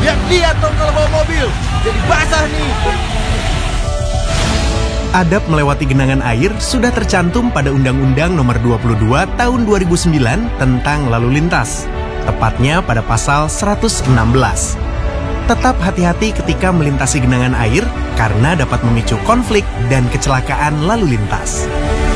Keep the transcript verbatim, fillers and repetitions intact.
Lihat-lihat dong kalau bawa mobil, jadi basah nih. Adab melewati genangan air sudah tercantum pada Undang-Undang Nomor dua puluh dua Tahun dua ribu sembilan tentang lalu lintas, tepatnya pada pasal seratus enam belas. Tetap hati-hati ketika melintasi genangan air karena dapat memicu konflik dan kecelakaan lalu lintas.